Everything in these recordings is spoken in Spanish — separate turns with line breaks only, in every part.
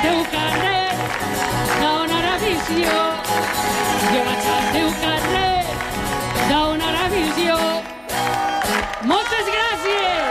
teu carrer d'on ara visió. Jo vaig al teu carrer d'on ara visió. Moltes gràcies!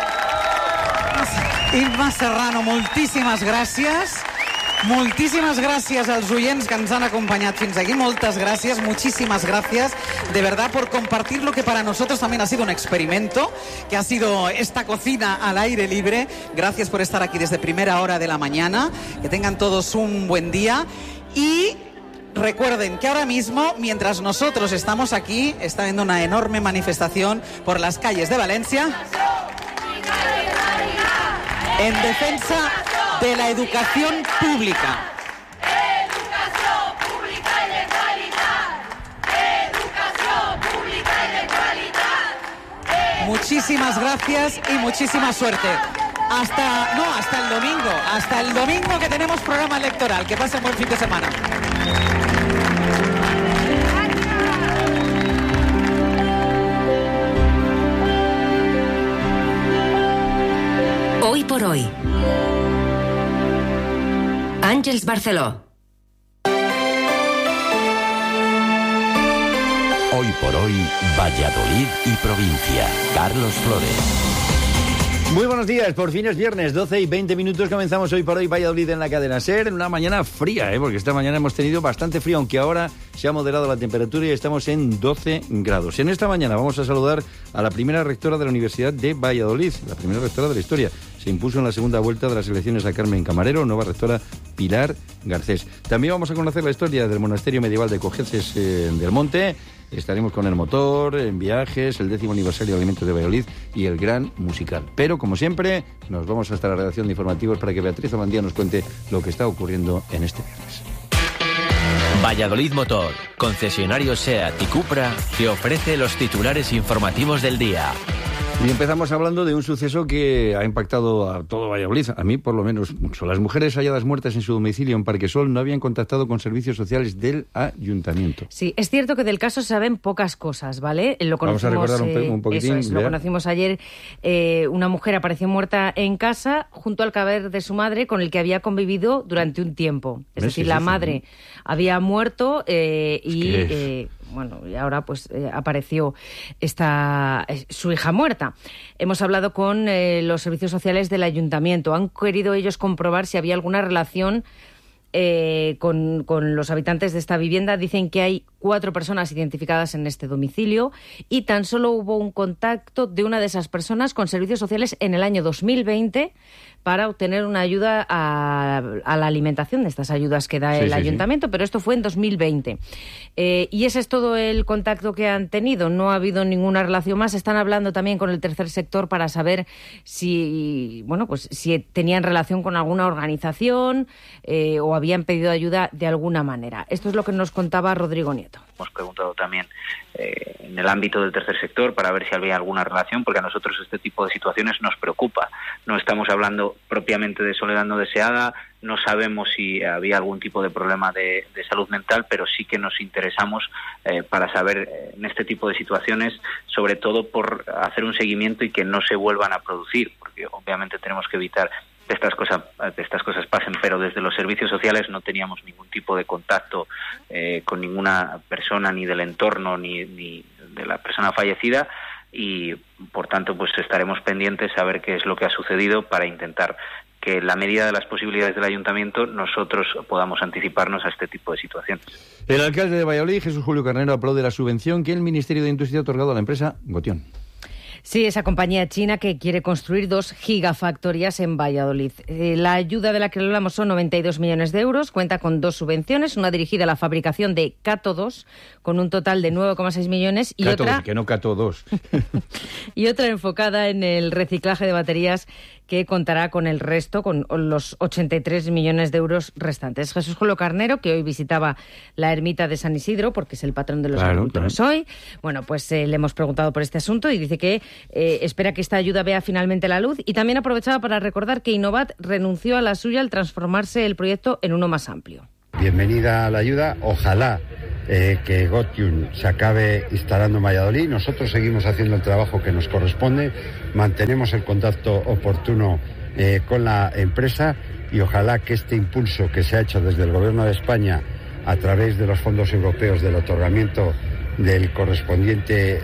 Imma Serrano, moltíssimes gràcies. Moltísimas gracias a los oyentes que nos han acompañado fins aquí. Muchas gracias, muchísimas gracias de verdad por compartir lo que para nosotros también ha sido un experimento, que ha sido esta cocina al aire libre. Gracias por estar aquí desde primera hora de la mañana. Que tengan todos un buen día y recuerden que ahora mismo, mientras nosotros estamos aquí, está habiendo una enorme manifestación por las calles de Valencia en defensa de la educación pública.
Educación pública y de calidad. Educación pública y de calidad.
Muchísimas gracias y muchísima suerte. Hasta el domingo que tenemos programa electoral. Que pasen buen fin de semana.
Hoy por hoy. Àngels Barceló.
Hoy por hoy, Valladolid y provincia. Carlos Flores.
Muy buenos días, por fin es viernes, 12 y 20 minutos, comenzamos Hoy por Hoy Valladolid en la cadena SER, en una mañana fría, porque esta mañana hemos tenido bastante frío, aunque ahora se ha moderado la temperatura y estamos en 12 grados. En esta mañana vamos a saludar a la primera rectora de la Universidad de Valladolid, la primera rectora de la historia. Se impuso en la segunda vuelta de las elecciones a Carmen Camarero, nueva rectora Pilar Garcés. También vamos a conocer la historia del monasterio medieval de Cojeces del Monte. Estaremos con el motor, en viajes, el 10º aniversario de Alimentos de Valladolid y el gran musical. Pero, como siempre, nos vamos hasta la redacción de informativos para que Beatriz Amandía nos cuente lo que está ocurriendo en este viernes.
Valladolid Motor, concesionario SEAT y Cupra, te ofrece los titulares informativos del día.
Y empezamos hablando de un suceso que ha impactado a todo Valladolid, a mí por lo menos mucho. Las mujeres halladas muertas en su domicilio en Parquesol no habían contactado con servicios sociales del ayuntamiento.
Sí, es cierto que del caso saben pocas cosas, ¿vale?
Vamos a recordar un poquitín.
Eso es, lo conocimos ayer. Una mujer apareció muerta en casa junto al cadáver de su madre con el que había convivido durante un tiempo. Es decir, la madre había muerto y ahora pues apareció su hija muerta. Hemos hablado con los servicios sociales del ayuntamiento. Han querido ellos comprobar si había alguna relación con los habitantes de esta vivienda. Dicen que hay 4 personas identificadas en este domicilio y tan solo hubo un contacto de una de esas personas con servicios sociales en el año 2020 para obtener una ayuda a la alimentación, de estas ayudas que da el ayuntamiento, pero esto fue en 2020. Y ese es todo el contacto que han tenido, no ha habido ninguna relación más. Están hablando también con el tercer sector para saber si tenían relación con alguna organización o habían pedido ayuda de alguna manera. Esto es lo que nos contaba Rodrigo Nieto.
Hemos preguntado también en el ámbito del tercer sector para ver si había alguna relación, porque a nosotros este tipo de situaciones nos preocupa. No estamos hablando propiamente de soledad no deseada, no sabemos si había algún tipo de problema de salud mental, pero sí que nos interesamos para saber en este tipo de situaciones, sobre todo por hacer un seguimiento y que no se vuelvan a producir, porque obviamente tenemos que evitar que estas cosas pasen, pero desde los servicios sociales no teníamos ningún tipo de contacto con ninguna persona, ni del entorno, ni de la persona fallecida, y por tanto pues estaremos pendientes a ver qué es lo que ha sucedido para intentar que en la medida de las posibilidades del ayuntamiento nosotros podamos anticiparnos a este tipo de situaciones.
El alcalde de Valladolid, Jesús Julio Carnero, aplaude la subvención que el Ministerio de Industria ha otorgado a la empresa Gotion.
Sí, esa compañía china que quiere construir 2 gigafactorías en Valladolid. La ayuda de la que hablamos son 92 millones de euros, cuenta con 2 subvenciones, una dirigida a la fabricación de cátodos, con un total de 9,6 millones, y
cátodos, que no cátodos.
Y otra enfocada en el reciclaje de baterías, que contará con el resto, con los 83 millones de euros restantes. Jesús Julio Carnero, que hoy visitaba la ermita de San Isidro, porque es el patrón de los agricultores hoy, le hemos preguntado por este asunto y dice que espera que esta ayuda vea finalmente la luz, y también aprovechaba para recordar que Innovat renunció a la suya al transformarse el proyecto en uno más amplio.
Bienvenida a la ayuda, ojalá que Gotion se acabe instalando en Valladolid. Nosotros seguimos haciendo el trabajo que nos corresponde, mantenemos el contacto oportuno con la empresa y ojalá que este impulso que se ha hecho desde el Gobierno de España a través de los fondos europeos del otorgamiento de la correspondiente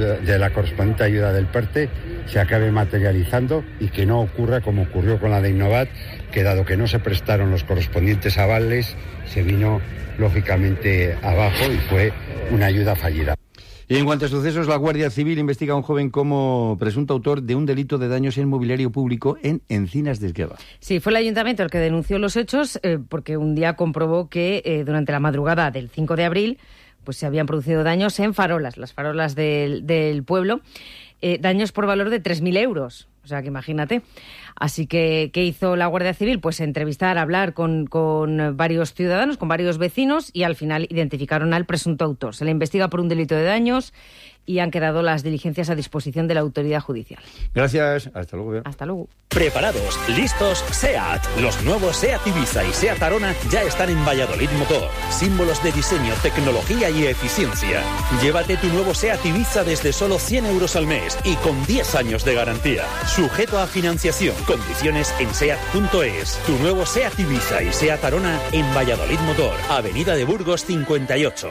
ayuda del PERTE se acabe materializando y que no ocurra como ocurrió con la de Innovat, que dado que no se prestaron los correspondientes avales, se vino lógicamente abajo y fue una ayuda fallida.
Y en cuanto a sucesos, la Guardia Civil investiga a un joven como presunto autor de un delito de daños en mobiliario público en Encinas de Esgueva.
Sí, fue el ayuntamiento el que denunció los hechos porque un día comprobó que durante la madrugada del 5 de abril pues se habían producido daños en farolas, las farolas del pueblo, daños por valor de 3.000 euros. O sea, que imagínate. Así que, ¿qué hizo la Guardia Civil? Pues entrevistar, hablar con varios ciudadanos, con varios vecinos, y al final identificaron al presunto autor. Se le investiga por un delito de daños y han quedado las diligencias a disposición de la autoridad judicial.
Gracias. Hasta luego.
Hasta luego.
Preparados, listos, SEAT. Los nuevos SEAT Ibiza y SEAT Arona ya están en Valladolid Motor. Símbolos de diseño, tecnología y eficiencia. Llévate tu nuevo SEAT Ibiza desde solo 100 euros al mes y con 10 años de garantía. Sujeto a financiación. Condiciones en SEAT.es. Tu nuevo SEAT Ibiza y SEAT Arona en Valladolid Motor. Avenida de Burgos 58.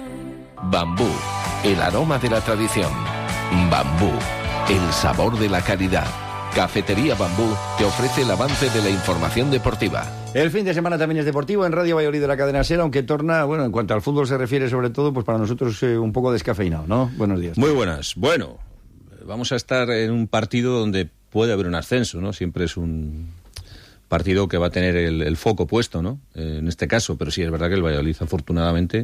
Bambú, el aroma de la tradición. Bambú, el sabor de la calidad. Cafetería Bambú te ofrece el avance de la información deportiva.
El fin de semana también es deportivo en Radio Valladolid de la cadena SER, aunque torna, bueno, en cuanto al fútbol se refiere sobre todo, pues para nosotros un poco descafeinado, ¿no? Buenos días.
Muy buenas. Bueno, vamos a estar en un partido donde puede haber un ascenso, ¿no? Siempre es un partido que va a tener el foco puesto, ¿no? En este caso, pero sí es verdad que el Valladolid, afortunadamente,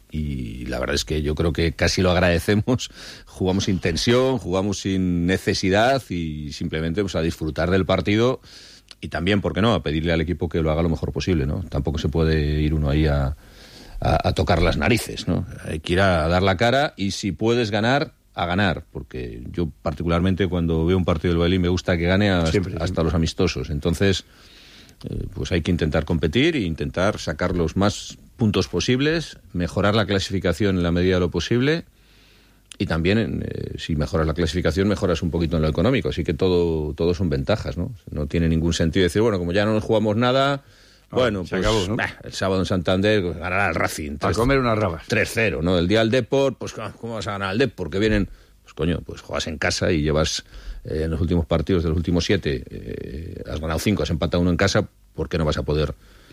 y la verdad es que yo creo que casi lo agradecemos, jugamos sin tensión, jugamos sin necesidad y simplemente pues a disfrutar del partido y también, ¿por qué no?, a pedirle al equipo que lo haga lo mejor posible, ¿no? Tampoco se puede ir uno ahí a tocar las narices, ¿no? Hay que ir a dar la cara y si puedes ganar, a ganar, porque yo particularmente cuando veo un partido del Valladolid me gusta que gane hasta los amistosos. Entonces, pues hay que intentar competir e intentar sacar los más puntos posibles, mejorar la clasificación en la medida de lo posible y también, si mejoras la clasificación, mejoras un poquito en lo económico. Así que todo son ventajas, ¿no? No tiene ningún sentido decir, bueno, como ya no nos jugamos nada, bueno, pues acabó, ¿no? El sábado en Santander ganará el Racing.
A comer unas rabas.
3-0, ¿no? El día del Depor, pues ¿cómo vas a ganar al Depor? Que vienen, pues coño, pues juegas en casa y llevas en los últimos partidos de los últimos 7, has ganado 5, has empatado 1 en casa, ¿por qué no vas a poder?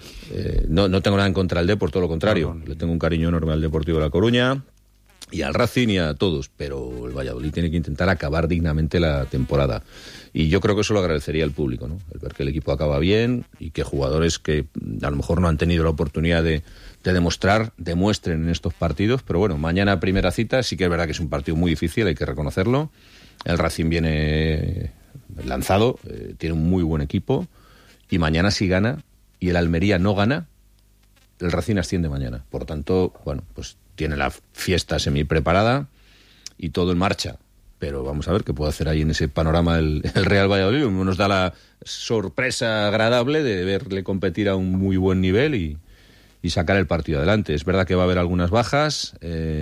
No tengo nada en contra del Depor, todo lo contrario. Le tengo un cariño enorme al Deportivo de La Coruña y al Racing y a todos, pero el Valladolid tiene que intentar acabar dignamente la temporada. Y yo creo que eso lo agradecería al público, ¿no? El ver que el equipo acaba bien y que jugadores que a lo mejor no han tenido la oportunidad de demostrar, demuestren en estos partidos. Pero bueno, mañana primera cita, sí que es verdad que es un partido muy difícil, hay que reconocerlo. El Racing viene lanzado, tiene un muy buen equipo y mañana si gana y el Almería no gana, el Racing asciende mañana. Por tanto, bueno, pues tiene la fiesta semi preparada y todo en marcha. Pero vamos a ver qué puede hacer ahí en ese panorama el Real Valladolid. Nos da la sorpresa agradable de verle competir a un muy buen nivel y sacar el partido adelante. Es verdad que va a haber algunas bajas.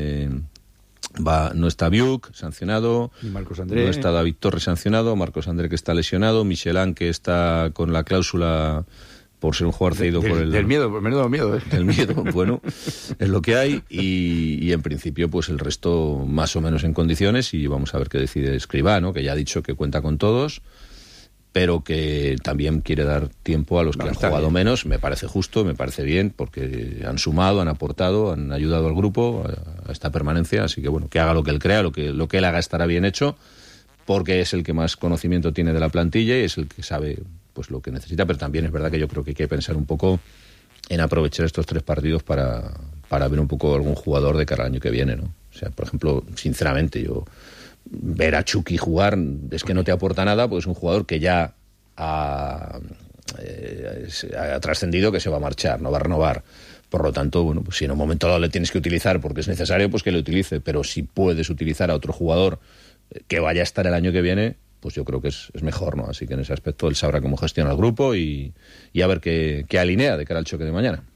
No está Biuk, sancionado.
Y Marcos André.
No está David Torres, sancionado. Marcos André, que está lesionado. Michelán, que está con la cláusula por ser un jugador cedido por el...
Del miedo, menudo miedo, ¿eh?
Del miedo, bueno, es lo que hay y en principio pues el resto más o menos en condiciones y vamos a ver qué decide Escribá, ¿no? Que ya ha dicho que cuenta con todos, pero que también quiere dar tiempo a los que han jugado menos. Me parece justo, me parece bien, porque han sumado, han aportado, han ayudado al grupo a esta permanencia, así que bueno, que haga lo que él crea, lo que él haga estará bien hecho, porque es el que más conocimiento tiene de la plantilla y es el que sabe pues lo que necesita, pero también es verdad que yo creo que hay que pensar un poco en aprovechar estos 3 partidos para ver un poco algún jugador de cara al año que viene, ¿no? O sea, por ejemplo, sinceramente, yo ver a Chucky jugar es que no te aporta nada, porque es un jugador que ya ha trascendido que se va a marchar, no va a renovar. Por lo tanto, bueno, pues si en un momento dado le tienes que utilizar porque es necesario, pues que lo utilice, pero si puedes utilizar a otro jugador que vaya a estar el año que viene, pues yo creo que es mejor, ¿no? Así que en ese aspecto él sabrá cómo gestiona el grupo y a ver qué alinea de cara al choque de mañana.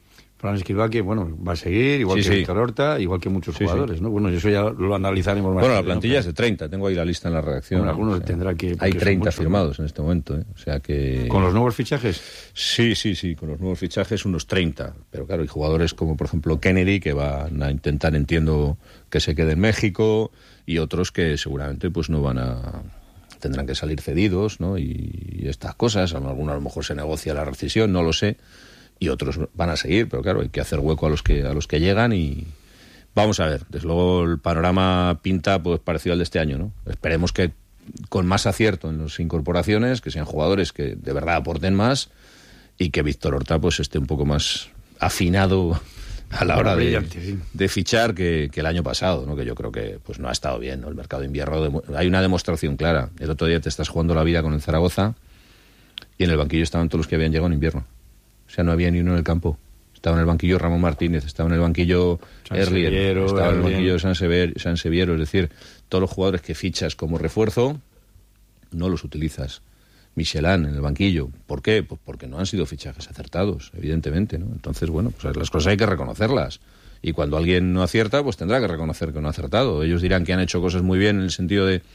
Fran Escribá, que bueno, va a seguir, igual que Víctor Horta, igual que muchos jugadores, ¿no? Bueno, eso ya lo analizaremos más.
Bueno, la plantilla es de 30, tengo ahí la lista en la redacción.
Bueno, algunos tendrá que...
Hay 30 firmados en este momento, ¿eh? O sea que...
¿Con los nuevos fichajes?
Sí, con los nuevos fichajes unos 30. Pero claro, hay jugadores como, por ejemplo, Kennedy, que van a intentar, entiendo, que se quede en México, y otros que seguramente pues no van a... tendrán que salir cedidos, ¿no? Y estas cosas, algunos a lo mejor se negocia la rescisión, no lo sé, y otros van a seguir, pero claro, hay que hacer hueco a los que llegan y vamos a ver. Desde luego el panorama pinta pues parecido al de este año, ¿no? Esperemos que con más acierto en las incorporaciones, que sean jugadores que de verdad aporten más y que Víctor Horta pues esté un poco más afinado a la hora de fichar que el año pasado, ¿no? Que yo creo que pues no ha estado bien, ¿no? El mercado de invierno hay una demostración clara. El otro día te estás jugando la vida con el Zaragoza y en el banquillo estaban todos los que habían llegado en invierno. O sea, no había ni uno en el campo. Estaba en el banquillo Ramón Martínez, estaba en el banquillo Erlier, estaba en el banquillo San Seviero. Es decir, todos los jugadores que fichas como refuerzo no los utilizas. Michelán en el banquillo. ¿Por qué? Pues porque no han sido fichajes acertados, evidentemente, ¿no? Entonces, bueno, pues las cosas hay que reconocerlas. Y cuando alguien no acierta, pues tendrá que reconocer que no ha acertado. Ellos dirán que han hecho cosas muy bien en el sentido de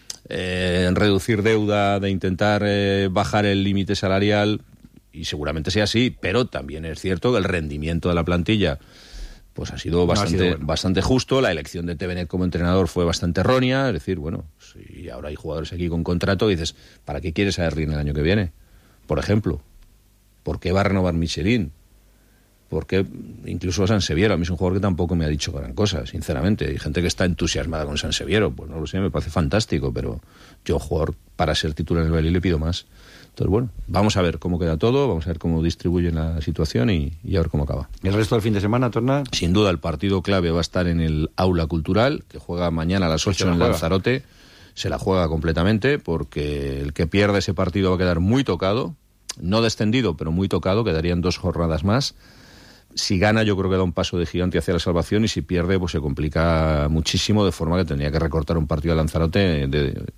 reducir deuda, de intentar bajar el límite salarial, y seguramente sea así, pero también es cierto que el rendimiento de la plantilla pues ha sido bastante justo. La elección de Tevenet como entrenador fue bastante errónea. Es decir, bueno, si ahora hay jugadores aquí con contrato y dices, ¿para qué quieres a Erling el año que viene? Por ejemplo, ¿por qué va a renovar Michelin? ¿Por qué incluso San Seviero? A mí es un jugador que tampoco me ha dicho gran cosa, sinceramente. Hay gente que está entusiasmada con San Seviero, pues no lo sé, me parece fantástico, pero yo, jugador para ser titular en el Valladolid, le pido más. Entonces, bueno, vamos a ver cómo queda todo, vamos a ver cómo distribuyen la situación y a ver cómo acaba.
¿El resto del fin de semana, Torna?
Sin duda, el partido clave va a estar en el Aula Cultural, que juega mañana a las 8 en Lanzarote. Se la juega completamente, porque el que pierda ese partido va a quedar muy tocado, no descendido, pero muy tocado, quedarían 2 jornadas más. Si gana, yo creo que da un paso de gigante hacia la salvación, y si pierde, pues se complica muchísimo, de forma que tendría que recortar un partido a Lanzarote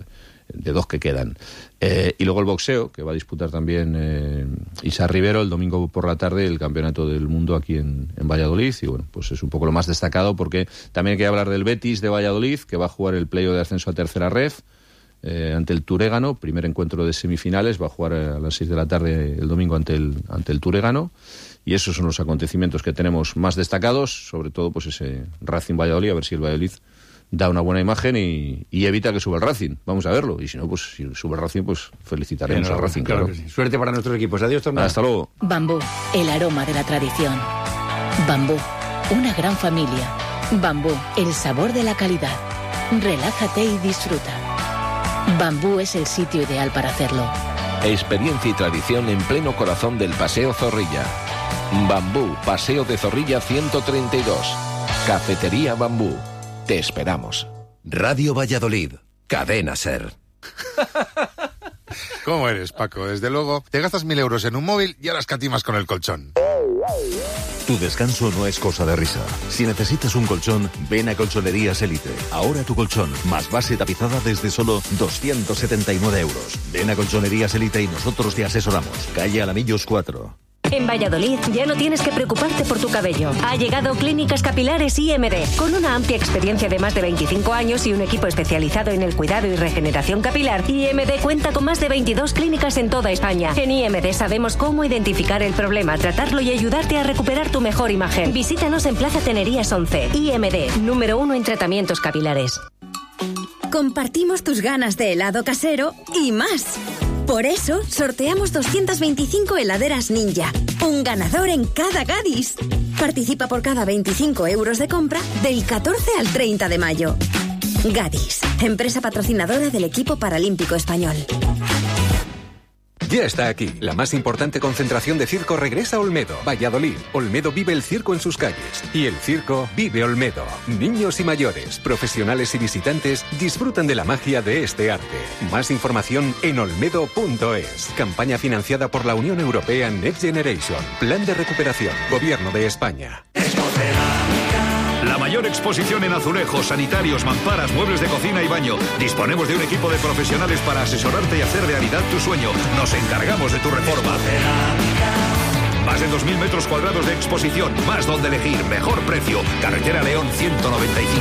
de 2 que quedan. Y luego el boxeo, que va a disputar también Isa Rivero el domingo por la tarde, el campeonato del mundo aquí en Valladolid. Y bueno, pues es un poco lo más destacado, porque también hay que hablar del Betis de Valladolid, que va a jugar el playoff de ascenso a tercera ref ante el Turégano, primer encuentro de semifinales. Va a jugar a las 6 de la tarde el domingo ante el Turégano. Y esos son los acontecimientos que tenemos más destacados, sobre todo pues ese Racing Valladolid, a ver si el Valladolid da una buena imagen y evita que suba el Racing. Vamos a verlo. Y si no, pues si sube el Racing, pues felicitaremos al Racing, claro.
Sí. Suerte para nuestros equipos. Adiós, Tornado.
Hasta luego.
Bambú, el aroma de la tradición. Bambú, una gran familia. Bambú, el sabor de la calidad. Relájate y disfruta. Bambú es el sitio ideal para hacerlo.
Experiencia y tradición en pleno corazón del Paseo Zorrilla. Bambú, Paseo de Zorrilla 132. Cafetería Bambú. Te esperamos.
Radio Valladolid, Cadena SER.
¿Cómo eres, Paco? Desde luego, te gastas 1.000 euros en un móvil y ahora escatimas con el colchón.
Tu descanso no es cosa de risa. Si necesitas un colchón, ven a Colchonerías Élite. Ahora tu colchón, más base tapizada desde solo 279 euros. Ven a Colchonerías Élite y nosotros te asesoramos. Calle Alamillos 4.
En Valladolid ya no tienes que preocuparte por tu cabello. Ha llegado Clínicas Capilares IMD, con una amplia experiencia de más de 25 años y un equipo especializado en el cuidado y regeneración capilar. IMD cuenta con más de 22 clínicas en toda España. En IMD sabemos cómo identificar el problema, tratarlo y ayudarte a recuperar tu mejor imagen. Visítanos en Plaza Tenerías 11. IMD, número 1 en tratamientos capilares.
Compartimos tus ganas de helado casero y más. Por eso, sorteamos 225 heladeras Ninja. Un ganador en cada Gadis. Participa por cada 25 euros de compra del 14 al 30 de mayo. Gadis, empresa patrocinadora del equipo paralímpico español.
Ya está aquí. La más importante concentración de circo regresa a Olmedo, Valladolid. Olmedo vive el circo en sus calles. Y el circo vive Olmedo. Niños y mayores, profesionales y visitantes disfrutan de la magia de este arte. Más información en olmedo.es. Campaña financiada por la Unión Europea Next Generation. Plan de recuperación. Gobierno de España.
La mayor exposición en azulejos, sanitarios, mamparas, muebles de cocina y baño. Disponemos de un equipo de profesionales para asesorarte y hacer realidad tu sueño. Nos encargamos de tu reforma. Más de 2.000 metros cuadrados de exposición, más donde elegir, mejor precio. Carretera León 195.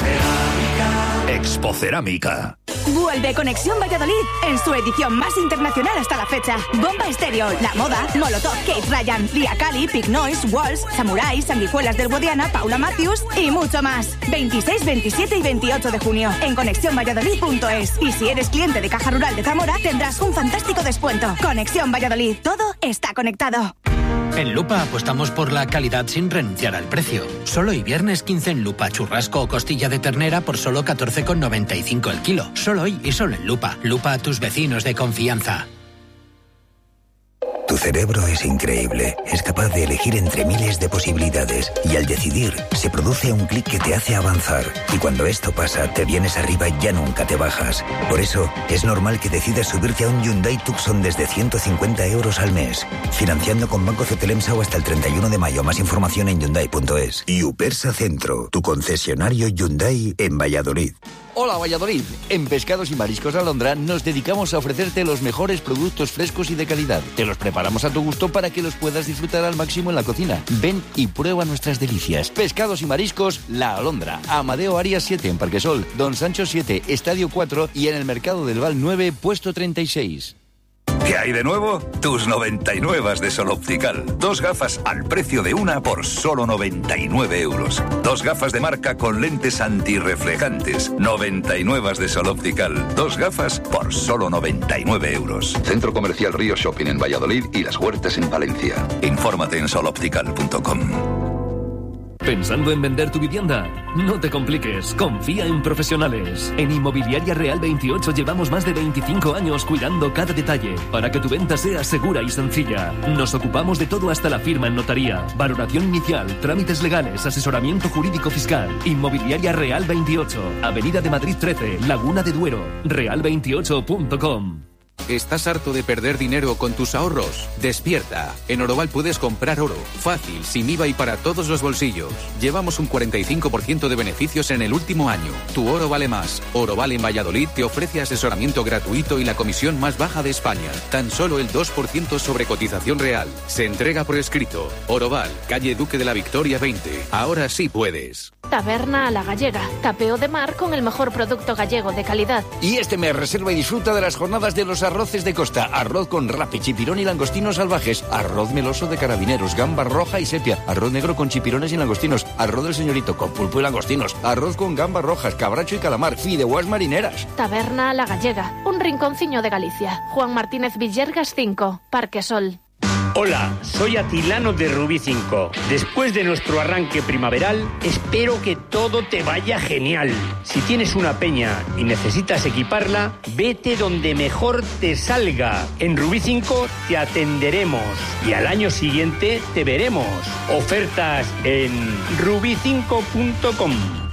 Expocerámica.
Vuelve Conexión Valladolid en su edición más internacional hasta la fecha. Bomba Estéreo, La Moda, Molotov, Kate Ryan, Lia Kali, Big Noise, Walls, Samurai, Sanguijuelas del Guadiana, Paula Matthews y mucho más. 26, 27 y 28 de junio en conexiónvalladolid.es. Y si eres cliente de Caja Rural de Zamora, tendrás un fantástico descuento. Conexión Valladolid, todo está conectado.
En Lupa apostamos por la calidad sin renunciar al precio. Solo hoy viernes 15 en Lupa, churrasco o costilla de ternera por solo 14,95 el kilo. Solo hoy y solo en Lupa. Lupa a tus vecinos de confianza.
Tu cerebro es increíble, es capaz de elegir entre miles de posibilidades y al decidir se produce un clic que te hace avanzar y cuando esto pasa te vienes arriba y ya nunca te bajas. Por eso es normal que decidas subirte a un Hyundai Tucson desde 150 euros al mes, financiando con Banco Cetelemsa hasta el 31 de mayo. Más información en Hyundai.es. Y Upersa Centro, tu concesionario Hyundai en Valladolid.
Hola Valladolid, en Pescados y Mariscos Alondra nos dedicamos a ofrecerte los mejores productos frescos y de calidad. Te los preparamos a tu gusto para que los puedas disfrutar al máximo en la cocina. Ven y prueba nuestras delicias. Pescados y Mariscos La Alondra, Amadeo Arias 7 en Parquesol, Don Sancho 7, Estadio 4 y en el Mercado del Val 9, puesto 36.
¿Qué hay de nuevo? Tus 99 de Sol Optical. 2 gafas al precio de una por solo 99 euros. 2 gafas de marca con lentes antirreflejantes. 99 de Sol Optical. 2 gafas por solo 99 euros.
Centro Comercial Río Shopping en Valladolid y Las Huertas en Valencia.
Infórmate en soloptical.com.
¿Pensando en vender tu vivienda? No te compliques, confía en profesionales. En Inmobiliaria Real 28 llevamos más de 25 años cuidando cada detalle para que tu venta sea segura y sencilla. Nos ocupamos de todo hasta la firma en notaría, valoración inicial, trámites legales, asesoramiento jurídico fiscal. Inmobiliaria Real 28, Avenida de Madrid 13, Laguna de Duero, real28.com.
¿Estás harto de perder dinero con tus ahorros? Despierta. En Oroval puedes comprar oro, fácil, sin IVA y para todos los bolsillos. Llevamos un 45% de beneficios en el último año. Tu oro vale más. Oroval en Valladolid te ofrece asesoramiento gratuito y la comisión más baja de España. Tan solo el 2% sobre cotización real. Se entrega por escrito. Oroval, calle Duque de la Victoria 20. Ahora sí puedes.
Taberna a la Gallega. Tapeo de mar con el mejor producto gallego de calidad.
Y este mes reserva y disfruta de las jornadas de los arroces de costa. Arroz con rape, chipirón y langostinos salvajes. Arroz meloso de carabineros, gamba roja y sepia. Arroz negro con chipirones y langostinos. Arroz del señorito con pulpo y langostinos. Arroz con gambas rojas, cabracho y calamar. Fideuás marineras.
Taberna a la Gallega. Un rinconciño de Galicia. Juan Martínez Villergas 5, Parque Sol.
Hola, soy Atilano de Rubí 5. Después de nuestro arranque primaveral, espero que todo te vaya genial. Si tienes una peña y necesitas equiparla, vete donde mejor te salga. En Rubí 5 te atenderemos y al año siguiente te veremos. Ofertas en rubí5.com.